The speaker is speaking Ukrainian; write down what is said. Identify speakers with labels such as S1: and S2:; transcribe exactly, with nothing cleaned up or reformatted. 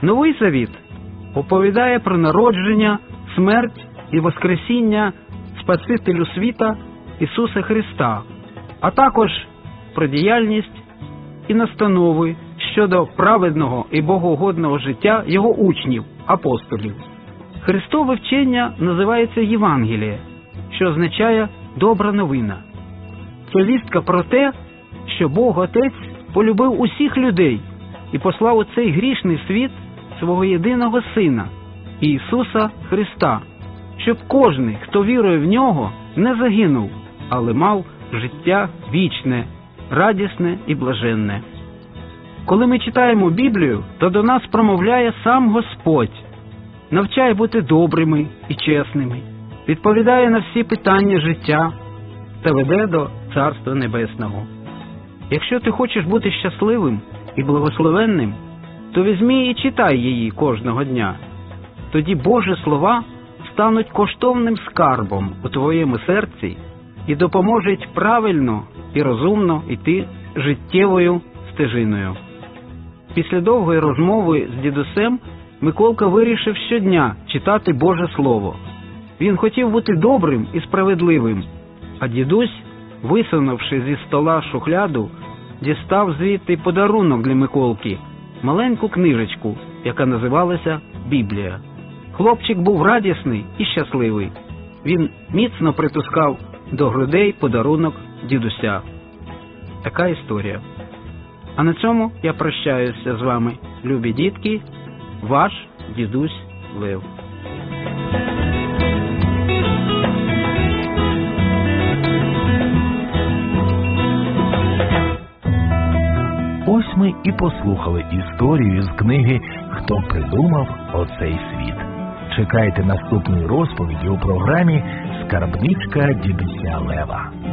S1: Новий Завіт оповідає про народження, смерть і воскресіння Спасителю світа Ісуса Христа, а також про діяльність і настанови щодо праведного і богоугодного життя Його учнів, апостолів. Христове вчення називається Євангеліє, що означає «добра новина». Це вістка про те, що Бог Отець полюбив усіх людей і послав у цей грішний світ свого єдиного Сина, Ісуса Христа, щоб кожний, хто вірує в Нього, не загинув, але мав життя вічне, радісне і блаженне. Коли ми читаємо Біблію, то до нас промовляє сам Господь, навчає бути добрими і чесними, відповідає на всі питання життя та веде до Царства Небесного. Якщо ти хочеш бути щасливим і благословенним, то візьми і читай її кожного дня. Тоді Божі слова стануть коштовним скарбом у твоєму серці і допоможуть правильно і розумно йти життєвою стежиною. Після довгої розмови з дідусем Миколка вирішив щодня читати Боже Слово. Він хотів бути добрим і справедливим, а дідусь, висунувши зі стола шухляду, дістав звідти подарунок для Миколки – маленьку книжечку, яка називалася «Біблія». Хлопчик був радісний і щасливий. Він міцно притискав до грудей подарунок дідуся. Така історія. А на цьому я прощаюся з вами, любі дітки, ваш дідусь Лев.
S2: Ось ми і послухали історію з книги «Хто придумав оцей світ». Чекайте наступної розповіді у програмі «Скарбничка дідуся Лева».